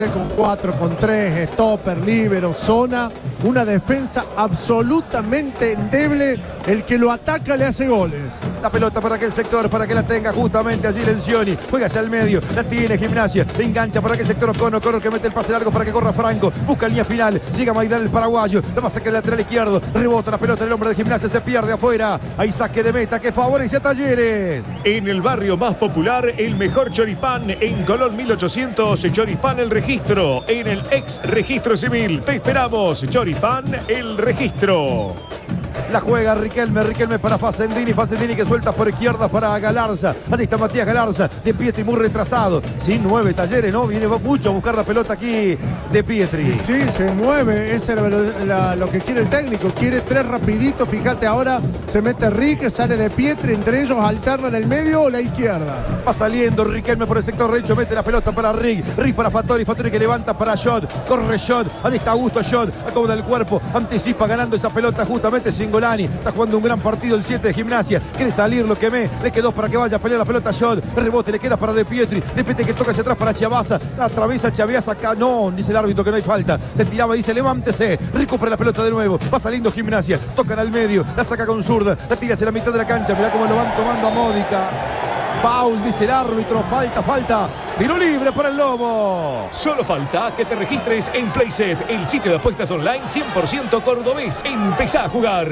con 4, con 3, stopper, líbero, zona, una defensa absolutamente endeble. El que lo ataca le hace goles. La pelota para aquel sector, para que la tenga justamente allí Lencioni. Juega hacia el medio, la tiene Gimnasia, engancha para aquel sector O'Connor que mete el pase largo para que corra Franco. Busca línea final, llega Maidán el paraguayo, la pasa que el lateral izquierdo, rebota la pelota el hombre de Gimnasia, se pierde afuera. Hay saque de meta que favorece a Talleres. En el barrio más popular, el mejor choripán en Colón 1800, Choripán El Registro, en el ex registro civil. Te esperamos, Choripán El Registro. La juega Riquelme para Facendini que suelta por izquierda para Galarza. Allí está Matías Galarza, De Pietri muy retrasado. Sin 9 Talleres, ¿no? Viene mucho a buscar la pelota aquí De Pietri. Sí, se mueve, ese es lo que quiere el técnico. Quiere 3 rapiditos, fíjate ahora, se mete Rique, sale De Pietri, entre ellos alternan el medio o la izquierda. Va saliendo Riquelme por el sector derecho, mete la pelota para Rick para Fattori que levanta para Shot, corre Shot, allí está Augusto Shot, acomoda el cuerpo, anticipa ganando esa pelota justamente Singolani. Está jugando un gran partido el 7 de Gimnasia, quiere salir, lo quemé, le quedó para que vaya a pelear la pelota Shot, el rebote le queda para De Pietri que toca hacia atrás para Chiabaza, atraviesa Chaviaza acá, no, dice el árbitro que no hay falta, se tiraba, dice levántese, recupera la pelota de nuevo, va saliendo Gimnasia, tocan al medio, la saca con zurda, la tira hacia la mitad de la cancha, mirá cómo lo van tomando a Módica. Foul, dice el árbitro, falta. Tiro libre para el Lobo. Solo falta que te registres en Playset, el sitio de apuestas online 100% cordobés. Empezá a jugar.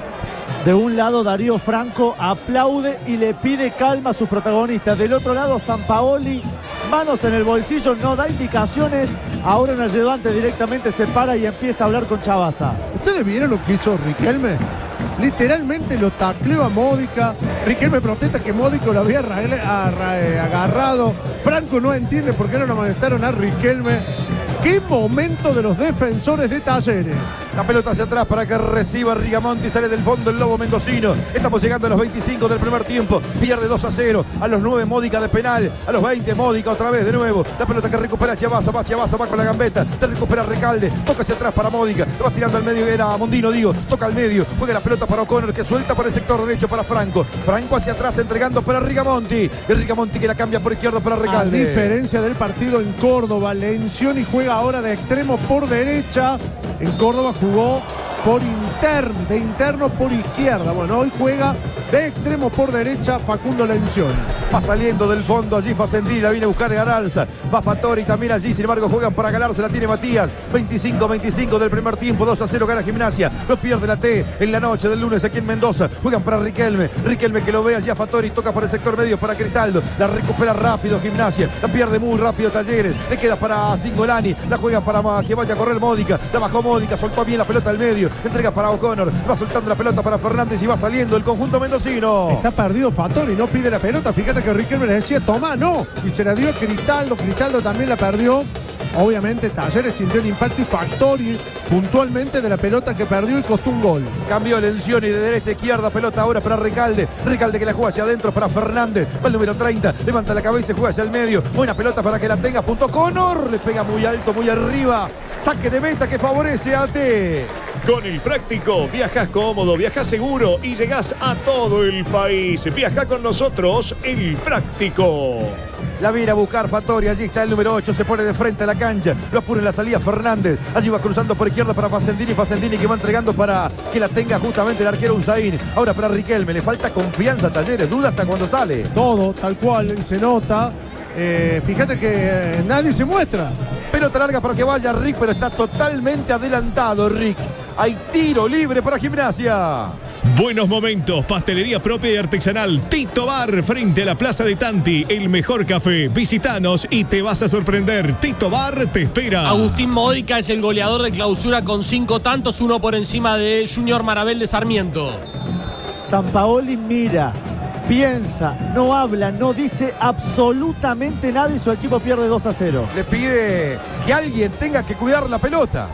De un lado Darío Franco aplaude y le pide calma a sus protagonistas. Del otro lado Sampaoli, manos en el bolsillo, no da indicaciones. Ahora un ayudante directamente se para y empieza a hablar con Chabaza. ¿Ustedes vieron lo que hizo Riquelme? Literalmente lo tacleó a Módica. Riquelme protesta que Módica lo había agarrado. Franco no entiende por qué no lo amonestaron a Riquelme. ¡Qué momento de los defensores de Talleres! La pelota hacia atrás para que reciba Rigamonti, sale del fondo el Lobo mendocino. Estamos llegando a los 25 del primer tiempo. Pierde 2-0. A los 9 Módica de penal. A los 20 Módica otra vez de nuevo. La pelota que recupera Chiabaza, va con la gambeta. Se recupera Recalde. Toca hacia atrás para Módica. Va tirando al medio, era Mondino, toca al medio. Juega la pelota para O'Connor que suelta por el sector derecho para Franco. Franco hacia atrás entregando para Rigamonti. Y Rigamonti que la cambia por izquierda para Recalde. A diferencia del partido en Córdoba, Lencioni juega ahora de extremo por derecha. En Córdoba jugó de interno por izquierda. Bueno, hoy juega de extremo por derecha Facundo Lencioni. Va saliendo del fondo allí Facendini, la viene a buscar Galarza. Va Fattori también allí, sin embargo juegan para Galarza, la tiene Matías. 25-25 del primer tiempo, 2-0 gana Gimnasia. No pierde la T en la noche del lunes aquí en Mendoza. Juegan para Riquelme que lo ve allí a Fattori, toca por el sector medio para Cristaldo. La recupera rápido Gimnasia, la pierde muy rápido Talleres. Le queda para Singolani, la juega para que vaya a correr Módica. La bajó Módica, soltó bien la pelota al medio. Entrega para O'Connor, va soltando la pelota para Fernández y va saliendo el conjunto mendocino. Está perdido Fattori, no pide la pelota. Fíjate que Riquelme le decía, toma, no. Y se la dio a Cristaldo también la perdió. Obviamente Talleres sintió el impacto y Fattori puntualmente de la pelota que perdió y costó un gol. Cambió Lencioni de derecha a izquierda, pelota ahora para Recalde que la juega hacia adentro para Fernández, va el número 30, levanta la cabeza y juega hacia el medio, buena pelota para que la tenga, punto O'Connor, le pega muy alto, muy arriba, saque de meta que favorece a T. Con el Práctico viajas cómodo, viajas seguro y llegás a todo el país. Viaja con nosotros, el Práctico. La viene a buscar Fattori, allí está el número 8, se pone de frente a la cancha, lo apura en la salida Fernández, allí va cruzando por izquierda para Facendini que va entregando para que la tenga justamente el arquero Unzaín. Ahora para Riquelme, le falta confianza a Talleres, duda hasta cuando sale. Todo, tal cual, y se nota. Fíjate que nadie se muestra. Pelota larga para que vaya Rick, pero está totalmente adelantado Rick. Hay tiro libre para Gimnasia. Buenos momentos, pastelería propia y artesanal Tito Bar frente a la Plaza de Tanti, el mejor café. Visítanos y te vas a sorprender. Tito Bar te espera. Agustín Módica es el goleador de clausura con 5 tantos, uno por encima de Junior Marabel de Sarmiento. Sampaoli mira, piensa, no habla, no dice absolutamente nada y su equipo pierde 2-0. Le pide que alguien tenga que cuidar la pelota.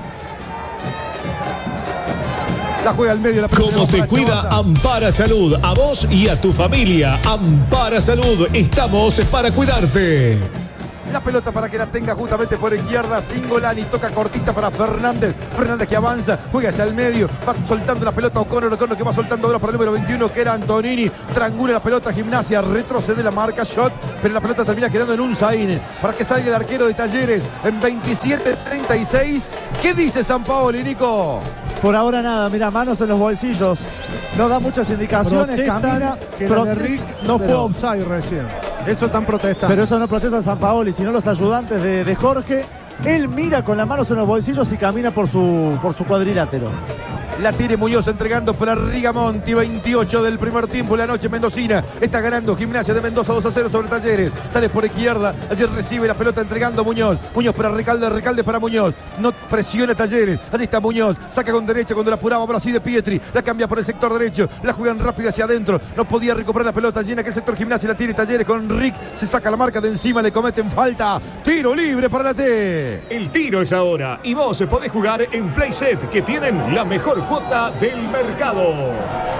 La juega al medio. Como te cuida Ampara Salud, a vos y a tu familia. Ampara Salud, estamos para cuidarte. La pelota para que la tenga justamente por izquierda. Singolani toca cortita para Fernández. Fernández que avanza, juega hacia el medio. Va soltando la pelota O'Connor que va soltando ahora para el número 21 que era Antonini. Triangula la pelota Gimnasia. Retrocede la marca Shot. Pero la pelota termina quedando en un Zaine. Para que salga el arquero de Talleres en 27-36. ¿Qué dice Sampaoli, Nico? Por ahora nada, mira, manos en los bolsillos. No da muchas indicaciones, Protestan camina. que la de Rick no fue offside recién. Eso están protestando. Pero eso no protesta Sampaoli, sino los ayudantes de Jorge. Él mira con las manos en los bolsillos y camina por su cuadrilátero. La tiene Muñoz entregando para Rigamonti. 28 del primer tiempo. La noche mendocina está ganando Gimnasia de Mendoza 2-0 sobre Talleres. Sale por izquierda. Allí recibe la pelota entregando Muñoz. Muñoz para Recalde. Recalde para Muñoz. No presiona Talleres. Allí está Muñoz. Saca con derecha cuando la apuraba. Ahora sí de Pietri. La cambia por el sector derecho. La juegan rápida hacia adentro. No podía recuperar la pelota. Allí en aquel sector Gimnasia la tiene Talleres con Rick. Se saca la marca de encima. Le cometen falta. Tiro libre para la T. El tiro es ahora y vos podés jugar en Playset, que tienen la mejor cuota del mercado.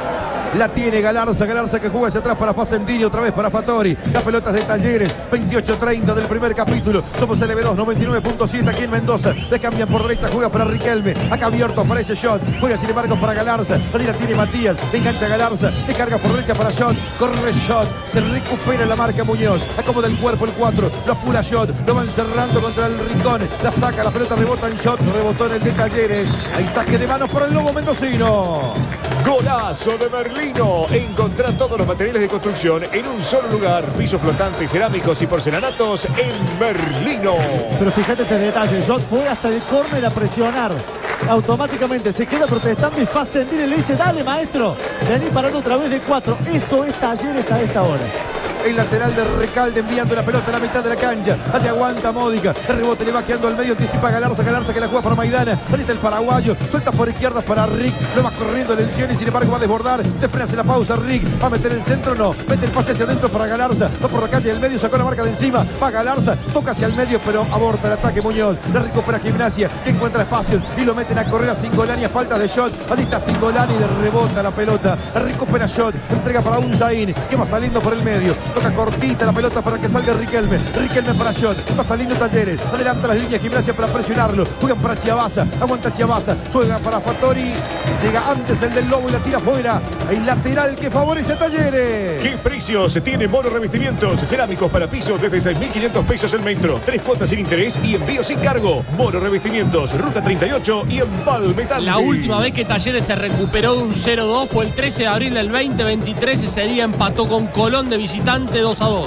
La tiene Galarza, Galarza que juega hacia atrás para Facendini, otra vez para Fattori. La pelota es de Talleres, 28-30 del primer capítulo. Somos LB2, 99.7 aquí en Mendoza. Le cambian por derecha, juega para Riquelme. Acá abierto, aparece Shot. Juega sin embargo para Galarza. Allí la tiene Matías, engancha Galarza. Que carga por derecha para Shot. Corre Shot, se recupera la marca Muñoz. Acomoda el cuerpo el 4, lo apura Shot. Lo va encerrando contra el rincón. La saca, la pelota rebota en Shot. Rebotó en el de Talleres. Hay saque de manos por el Lobo mendocino. Golazo de Merlino. Encontrá todos los materiales de construcción en un solo lugar. Pisos flotantes, cerámicos y porcelanatos en Merlino. Pero fíjate este detalle. Jot fue hasta el córner a presionar. Automáticamente se queda protestando y Facendini le dice: dale, maestro, vení parando otra vez de 4. Eso es Talleres a esta hora. El lateral de Recalde enviando la pelota a la mitad de la cancha. Allí aguanta Módica. El rebote le va quedando al medio. Anticipa Galarza. Galarza que la juega para Maidana. Allí está el paraguayo. Suelta por izquierda para Rick. Lo va corriendo Lencioni. Sin embargo va a desbordar. Se frena, hace la pausa Rick. Va a meter el centro. No. Mete el pase hacia adentro para Galarza. Va por la calle del medio. Sacó la marca de encima. Va Galarza. Toca hacia el medio pero aborta el ataque Muñoz. La recupera Gimnasia. Que encuentra espacios. Y lo meten a correr a Singolani a falta de Shot. Allí está Singolani. Le rebota la pelota. La recupera Shot. Entrega para un Zain. Que va saliendo por el medio. Toca cortita la pelota para que salga Riquelme. Riquelme para Shot. Va saliendo Talleres. Adelanta las líneas Gimnasia para presionarlo. Juegan para Chiabaza. Aguanta Chiabaza. Juega para Fattori. Llega antes el del Lobo y la tira fuera. Hay lateral que favorece a Talleres. ¿Qué precios tiene Mono Revestimientos? Cerámicos para pisos desde 6.500 pesos el metro. 3 cuotas sin interés y envío sin cargo. Mono Revestimientos, Ruta 38 y Empalme Tanti. La última vez que Talleres se recuperó de un 0-2 fue el 13 de abril del 2023. Ese día empató con Colón de visitante 2-2.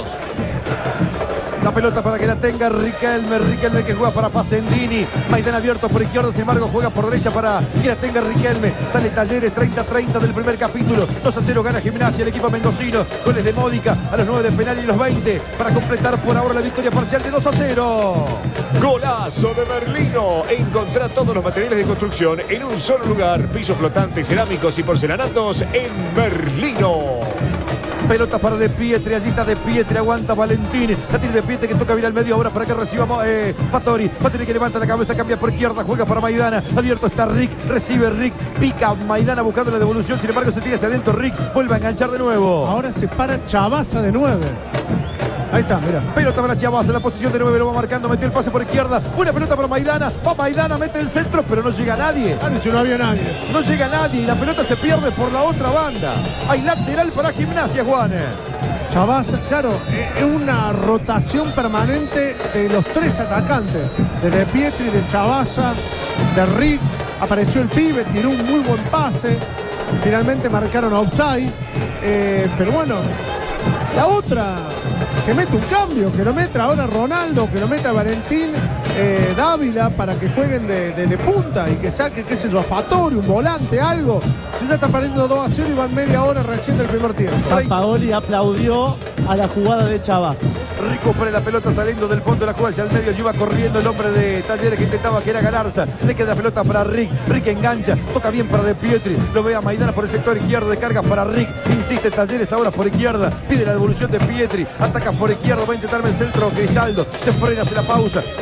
La pelota para que la tenga Riquelme. Riquelme que juega para Facendini. Maidana abierto por izquierda. Sin embargo juega por derecha para que la tenga Riquelme. Sale Talleres 30-30 del primer capítulo. 2-0 gana Gimnasia el equipo mendocino. Goles de Módica a los 9 de penal y los 20 para completar por ahora la victoria parcial de 2-0. Golazo de Merlino. Encontrá todos los materiales de construcción en un solo lugar. Pisos flotantes, cerámicos y porcelanatos en Merlino. Pelota para De Pietri, allí está De Pietri, aguanta Valentín. La tiene De Pietri que toca bien al medio ahora para que reciba Fattori. Fattori que levanta la cabeza, cambia por izquierda, juega para Maidana. Abierto está Rick, recibe Rick, pica Maidana buscando la devolución. Sin embargo se tira hacia adentro Rick, vuelve a enganchar de nuevo. Ahora se para Chiabaza de 9. Ahí está, mira. Pelota para Chiabaza, la posición de 9 lo va marcando, metió el pase por izquierda. Buena pelota para Maidana, va Maidana, mete el centro, pero no llega nadie. Si no había nadie. No llega nadie y la pelota se pierde por la otra banda. Hay lateral para Gimnasia, Juan. Chiabaza, claro, es una rotación permanente de los 3 atacantes. De Pietri, de Chiabaza, de Rick. Apareció el pibe, tiró un muy buen pase. Finalmente marcaron offside. Pero bueno, la otra que mete un cambio, que lo meta ahora Ronaldo, que lo meta Valentín Dávila para que jueguen de punta y que saque, qué sé yo, a Fattori, un volante, algo. Se ya está perdiendo 2-0 y van media hora recién del primer tiempo. Sampaoli aplaudió a la jugada de Chiabaza. Recupera la pelota saliendo del fondo de la jugada hacia el medio. Lleva corriendo el hombre de Talleres que intentaba, que era Galarza. Le queda la pelota para Rick. Rick engancha, toca bien para De Pietri. Lo ve a Maidana por el sector izquierdo, de carga para Rick. Insiste Talleres ahora por izquierda. Pide la devolución de Pietri. Ataca por izquierda, va a intentarme el centro Cristaldo. Se frena, hace la pausa. Mete el pase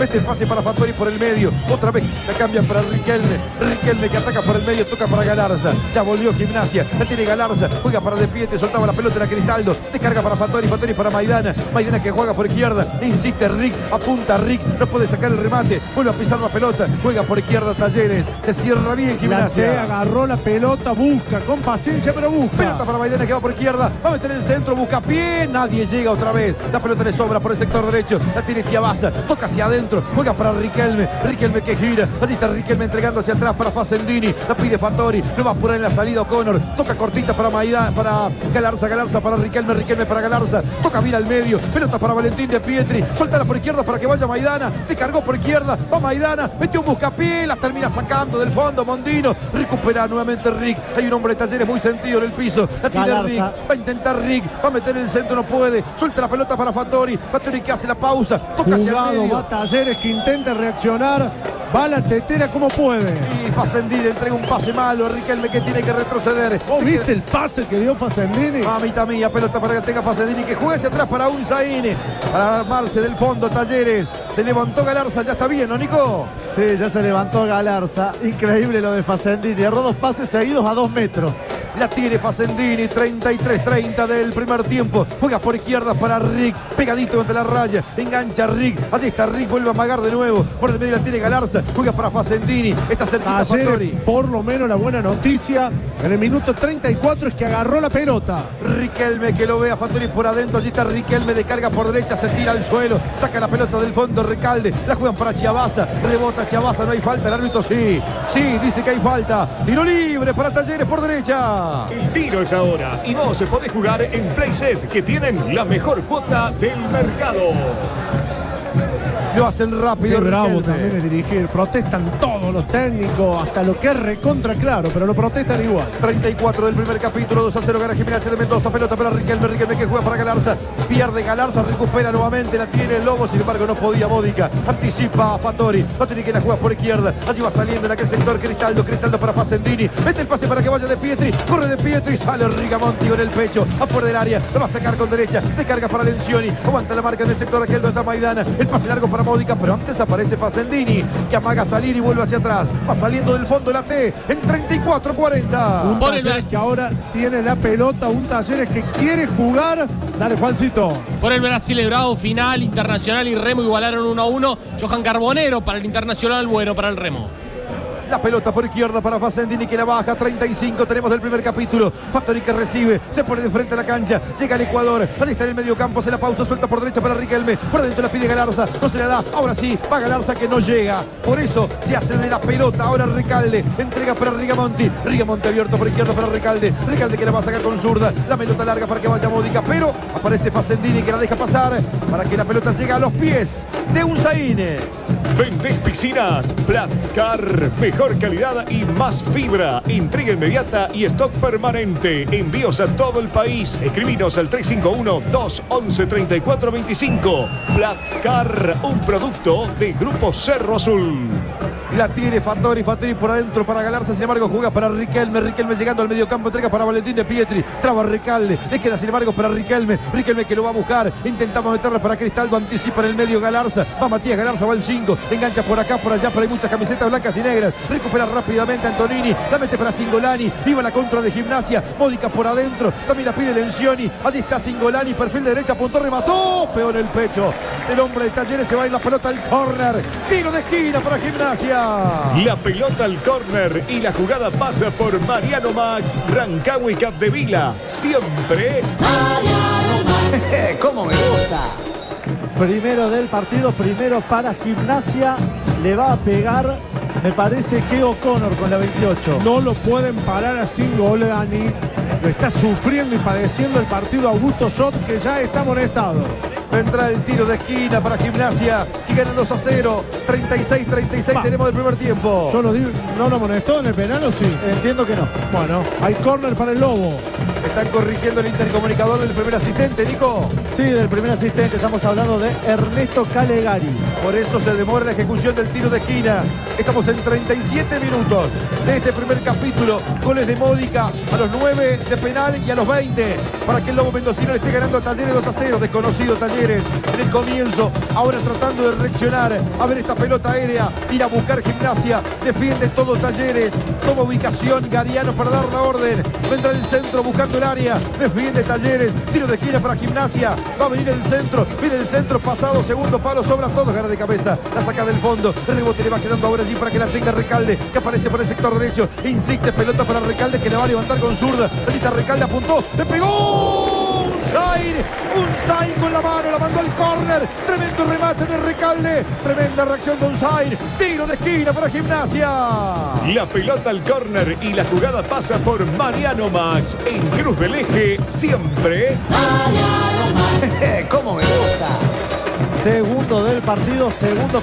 pase para Fattori por el medio. Otra vez la cambia para Riquelme. Riquelme que ataca por el medio, toca para Galarza. Ya volvió Gimnasia. La tiene Galarza. Juega para De Pietri, soltaba la pelota de la Cristaldo. Descarga para Fattori, Fattori para Maidana. Maidana que juega por izquierda. Insiste Rick, apunta Rick. No puede sacar el remate. Vuelve a pisar la pelota. Juega por izquierda Talleres. Se cierra bien Gimnasia. La agarró la pelota, busca, con paciencia, pero busca. Pelota para Maidana que va por izquierda. Va a meter en el centro, busca pie. Nadie llega otra vez. La pelota le sobra por el sector derecho. La tiene Chiabaza. Toca hacia adentro. Juega para Riquelme. Riquelme que gira. Allí está Riquelme entregando hacia atrás para Facendini. La pide Fattori. No va a apurar en la salida O'Connor. Toca cortita para Maidana, para Galarza. Galarza para Riquelme. Riquelme para Galarza. Toca bien al medio. Pelota para Valentín De Pietri. Suéltala por izquierda para que vaya Maidana. Descargó por izquierda. Va Maidana. Metió un buscapié. La termina sacando del fondo Mondino. Recupera nuevamente Rick. Hay un hombre de Talleres muy sentido en el piso. La tiene Galarza. Rick. Va a intentar Rick. Va a meter en el centro. No puede. Suelta la pelota para Fattori. Fattori que hace la pausa. Toca hacia el Jugado, medio. va Talleres que intenta reaccionar. Va a la tetera como puede. Y Facendini entrega un pase malo. Riquelme que tiene que retroceder. ¿Vos Se viste queda- el pase que dio Facendini? Mamita mía, pelota para que tenga Facendini que juegue hacia atrás para Unzaine. Para armarse del fondo Talleres. Se levantó Galarza, ya está bien, ¿no, Nico? Sí, ya se levantó Galarza. Increíble lo de Facendini. Erró 2 pases seguidos a 2 metros. La tiene Facendini, 33-30 del primer tiempo. Juega por izquierda para Rick, pegadito contra la raya. Engancha Rick, allí está Rick, vuelve a amagar de nuevo. Por el medio la tiene Galarza, juega para Facendini. Está cerquita Talleres, Fattori. por lo menos la buena noticia en el minuto 34 es que agarró la pelota. Riquelme que lo ve a Fattori por adentro. Allí está Riquelme, descarga por derecha, se tira al suelo. Saca la pelota del fondo Recalde. La juegan para Chiabaza. Rebota Chiabaza, no hay falta. El árbitro sí. Sí, dice que hay falta. Tiro libre para Talleres por derecha. El tiro es ahora y vos podés jugar en Playset, que tienen la mejor cuota del mercado. Lo hacen rápido. Qué bravo Riquelme. también es dirigir. Protestan todos los técnicos, hasta lo que es recontra claro, pero lo protestan igual. 34 del primer capítulo, 2-0 gana Gimnasia de Mendoza, pelota para Riquelme, Riquelme que juega para Galarza, pierde Galarza, recupera nuevamente, la tiene el Lobo, sin embargo no podía Módica, anticipa a Fattori, no tiene que la juega por izquierda, allí va saliendo en aquel sector Cristaldo, Cristaldo para Facendini, mete el pase para que vaya De Pietri, corre De Pietri, sale Rigamonti con el pecho, afuera del área, lo va a sacar con derecha, descarga para Lencioni, aguanta la marca en el sector aquel donde está Maidana, el pase largo para Módica, pero antes aparece Facendini, que amaga a salir y vuelve hacia atrás, va saliendo del fondo la T, en 34-40. Un Por el- Talleres que ahora tiene la pelota, un Talleres que quiere jugar. Dale, Juancito. Por el Brasileirao final, Internacional y Remo igualaron 1-1. Johan Carbonero para el Internacional, bueno para el Remo. La pelota por izquierda para Facendini que la baja. 35 tenemos del primer capítulo. Fattori que recibe. Se pone de frente a la cancha. Llega al Ecuador. Allí está en el medio campo. Se la pausa. Suelta por derecha para Riquelme. Por dentro la pide Galarza. No se la da. Ahora sí. Va Galarza que no llega. Por eso se hace de la pelota. Ahora Recalde. Entrega para Rigamonti. Rigamonti abierto por izquierda para Recalde. Recalde que la va a sacar con zurda. La pelota larga para que vaya Módica. Pero aparece Facendini que la deja pasar para que la pelota llegue a los pies de Unzaine. ¿Vendés piscinas? Platzcar, mejor calidad y más fibra. Entrega inmediata y stock permanente. Envíos a todo el país. Escribinos al 351-211-3425. Platzcar, un producto de Grupo Cerro Azul. La tiene Fattori, Fattori por adentro para Galarza, sin embargo juega para Riquelme, Riquelme llegando al medio campo, entrega para Valentín De Pietri, traba Recalde, le queda sin embargo para Riquelme, Riquelme que lo va a buscar, intentaba meterla para Cristaldo, anticipa en el medio Galarza, va Matías Galarza, va el 5, engancha por acá, por allá, pero hay muchas camisetas blancas y negras, recupera rápidamente Antonini, la mete para Singolani, iba la contra de Gimnasia, Módica por adentro, también la pide Lencioni, allí está Singolani, perfil de derecha, apuntó, remató, peor el pecho, el hombre de Talleres se va a ir la pelota al córner, tiro de esquina para Gimnasia. La pelota al córner y la jugada pasa por Mariano Max, Rancagua y Capdevila. Siempre ¿Cómo me gusta? Primero del partido, primero para Gimnasia. Le va a pegar, me parece que O'Connor con la 28. No lo pueden parar a Singolani. Lo está sufriendo y padeciendo el partido Augusto Schott, que ya está amonestado. Vendrá el tiro de esquina para Gimnasia, que gana 2-0. 36-36 Va. tenemos del primer tiempo. Yo lo digo, ¿no lo amonestó en el penal o sí? Entiendo que no. Bueno, hay córner para el Lobo. Están corrigiendo el intercomunicador del primer asistente, Nico. Sí, del primer asistente. Estamos hablando de Ernesto Calegari. Por eso se demora la ejecución del tiro de esquina. Estamos en 37 minutos de este primer capítulo. Goles de Módica a los 9 de penal y a los 20 para que el Lobo Mendocino le esté ganando a Talleres 2-0. Desconocido Talleres en el comienzo. Ahora tratando de reaccionar. A ver esta pelota aérea. Ir a buscar Gimnasia. Defiende todo Talleres. Toma ubicación Gariano para dar la orden. Vendrá el centro buscando el área. Defiende Talleres. Tiro de esquina para Gimnasia. Va a venir el centro. Viene el centro pasado. Segundo palo. Sobra todo. Gana de cabeza. La saca del fondo. El rebote le va quedando ahora allí para que la tenga Recalde. Que aparece por el sector derecho. Insiste. Pelota para Recalde que le va a levantar con zurda. Allí está Recalde. Apuntó. Le pegó. Unzain con la mano, la mandó al córner. Tremendo remate de Recalde. Tremenda reacción de Unzain. Tiro de esquina para Gimnasia. La pelota al córner y la jugada pasa por Mariano Max. En Cruz del Eje, siempre. ¿Cómo me gusta? Segundo del partido, segundo